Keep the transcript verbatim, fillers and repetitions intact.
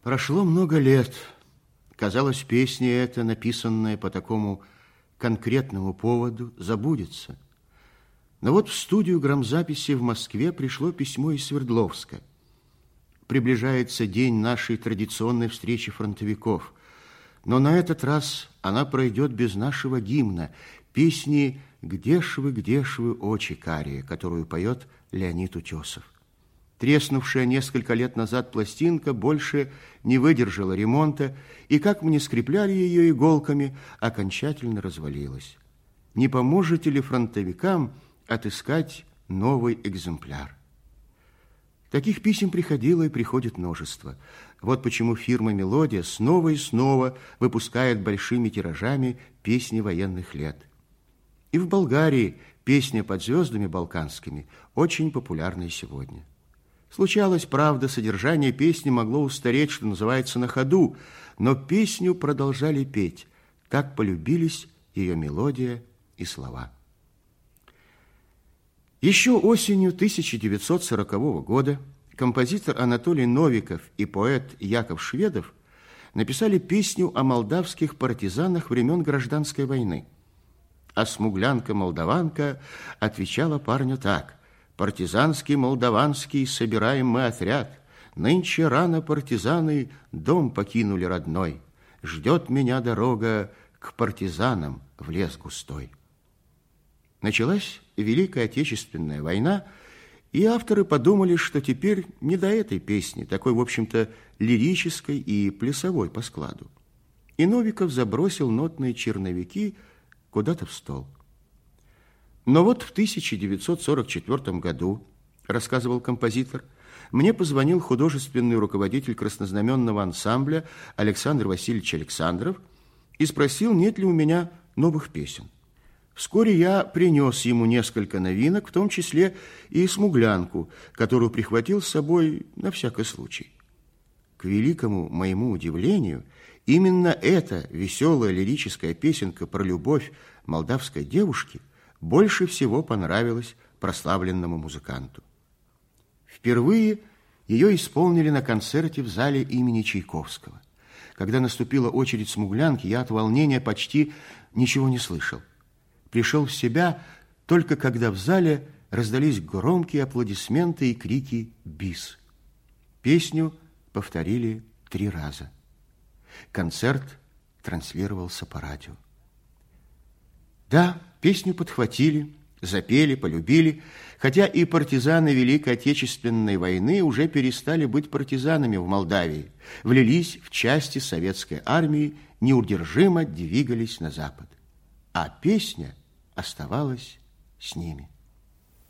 Прошло много лет. Казалось, песня эта, написанная по такому конкретному поводу, забудется. Но вот в студию грамзаписи в Москве пришло письмо из Свердловска. Приближается день нашей традиционной встречи фронтовиков. Но на этот раз она пройдет без нашего гимна, песни «Где ж вы, где ж вы, очи карие», которую поет Леонид Утесов. Треснувшая несколько лет назад пластинка больше не выдержала ремонта, и, как мы не скрепляли ее иголками, окончательно развалилась. Не поможете ли фронтовикам отыскать новый экземпляр? Таких писем приходило и приходит множество. Вот почему фирма «Мелодия» снова и снова выпускает большими тиражами песни военных лет. И в Болгарии песня «Под звездами балканскими» очень популярна и сегодня. Случалось, правда, содержание песни могло устареть, что называется, на ходу, но песню продолжали петь. Так полюбились ее мелодия и слова. Еще осенью тысяча девятьсот сорокового года композитор Анатолий Новиков и поэт Яков Шведов написали песню о молдавских партизанах времен Гражданской войны. А смуглянка-молдаванка отвечала парню так: «Партизанский, молдаванский, собираем мы отряд. Нынче рано партизаны дом покинули родной. Ждет меня дорога к партизанам в лес густой». Началась Великая Отечественная война, и авторы подумали, что теперь не до этой песни, такой, в общем-то, лирической и плясовой по складу. И Новиков забросил нотные черновики куда-то в стол. Но вот в тысяча девятьсот сорок четвёртом году, рассказывал композитор, мне позвонил художественный руководитель краснознаменного ансамбля Александр Васильевич Александров и спросил, нет ли у меня новых песен. Вскоре я принес ему несколько новинок, в том числе и смуглянку, которую прихватил с собой на всякий случай. К великому моему удивлению, именно эта веселая лирическая песенка про любовь молдавской девушки больше всего понравилась прославленному музыканту. Впервые ее исполнили на концерте в зале имени Чайковского. Когда наступила очередь смуглянки, я от волнения почти ничего не слышал. Пришел в себя только когда в зале раздались громкие аплодисменты и крики «Бис!». Песню повторили три раза. Концерт транслировался по радио. Да, песню подхватили, запели, полюбили, хотя и партизаны Великой Отечественной войны уже перестали быть партизанами в Молдавии, влились в части советской армии, неудержимо двигались на запад. А песня оставалась с ними.